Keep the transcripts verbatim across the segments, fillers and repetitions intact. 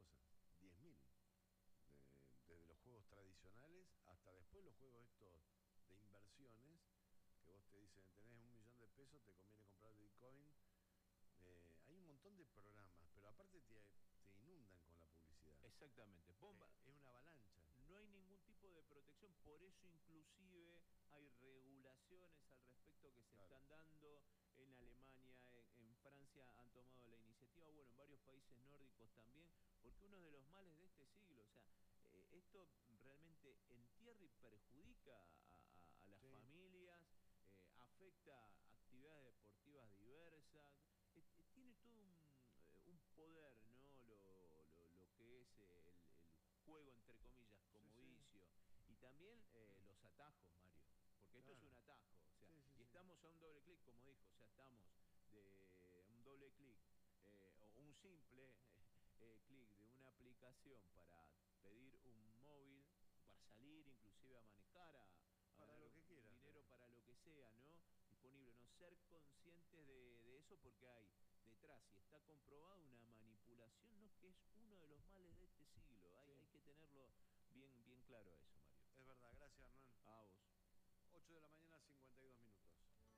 diez mil. De, desde los juegos tradicionales hasta después los juegos estos de inversiones, que vos te dicen, tenés un millón de pesos, te conviene comprar Bitcoin. Eh, hay un montón de programas, pero aparte te, te inundan con la publicidad. Exactamente. Bomba. Eh, es una avalancha. No hay ningún tipo de protección, por eso inclusive hay regulaciones al respecto que se Claro. están dando en Alemania, en, en Francia han tomado la iniciativa, bueno, en varios países nórdicos también, porque uno de los males de este siglo, o sea, eh, esto realmente entierra y perjudica a, a, a las Sí. familias, eh, afecta actividades deportivas diversas, eh, eh, tiene todo un, eh, un poder, ¿no? Lo, lo, lo que es el, el juego, entre comillas, como Sí, sí. vicio. Y también eh, los atajos, Mario. Porque esto Claro. es un atajo. O sea, Sí, sí, y sí. estamos a un doble clic, como dijo. O sea, estamos de un doble clic eh, o un simple eh, eh, clic de una aplicación para pedir un móvil, para salir inclusive a manejar, a, a Para ganar lo que quieras, dinero ¿no? para lo que sea, ¿no? Disponible, ¿no? Ser conscientes de, de eso porque hay detrás, y está comprobado, una manipulación, ¿no? Que es uno de los males de este siglo. Hay, Sí. hay que tenerlo bien, bien claro eso, Mario. Es verdad, gracias, Hernán. A vos. ocho de la mañana, cincuenta y dos minutos.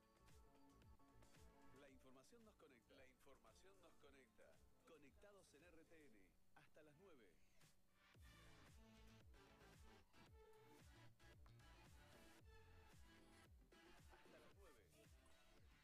La información nos conecta. La información nos conecta. Conectados en R T N. Hasta las nueve.